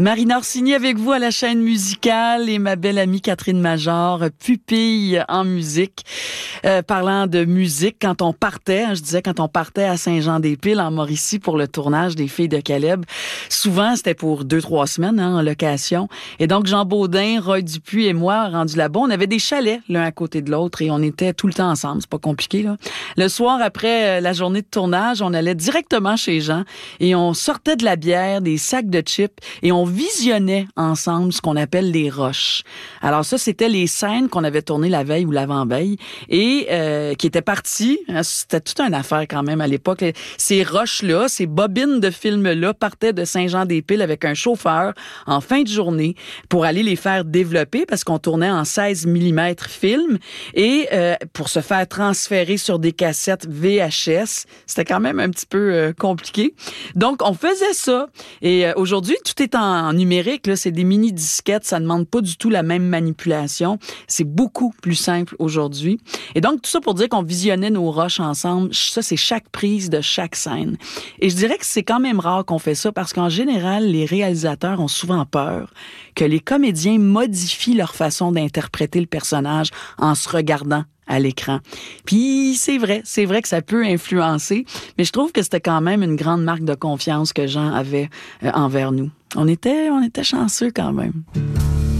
Marina Orsini avec vous à la chaîne musicale et ma belle amie Catherine Major, pupille en musique. Parlant de musique, quand on partait à Saint-Jean-des-Piles en Mauricie pour le tournage des Filles de Caleb, souvent c'était pour 2-3 semaines en location. Et donc Jean Baudin, Roy Dupuis et moi, rendus là-bas, on avait des chalets l'un à côté de l'autre et on était tout le temps ensemble. C'est pas compliqué, là. Le soir après la journée de tournage, on allait directement chez Jean et on sortait de la bière, des sacs de chips et on visionnait ensemble ce qu'on appelle les rushs. Alors ça, c'était les scènes qu'on avait tournées la veille ou l'avant-veille et qui étaient parties. C'était toute une affaire quand même à l'époque. Ces rushs-là, ces bobines de films-là partaient de Saint-Jean-des-Piles avec un chauffeur en fin de journée pour aller les faire développer parce qu'on tournait en 16 mm film et pour se faire transférer sur des cassettes VHS. C'était quand même un petit peu compliqué. Donc, on faisait ça. Et aujourd'hui, tout est en numérique, là, c'est des mini-disquettes, ça ne demande pas du tout la même manipulation. C'est beaucoup plus simple aujourd'hui. Et donc, tout ça pour dire qu'on visionnait nos rushs ensemble. Ça, c'est chaque prise de chaque scène. Et je dirais que c'est quand même rare qu'on fait ça parce qu'en général, les réalisateurs ont souvent peur que les comédiens modifient leur façon d'interpréter le personnage en se regardant à l'écran. Puis c'est vrai que ça peut influencer, mais je trouve que c'était quand même une grande marque de confiance que Jean avait envers nous. On était chanceux quand même.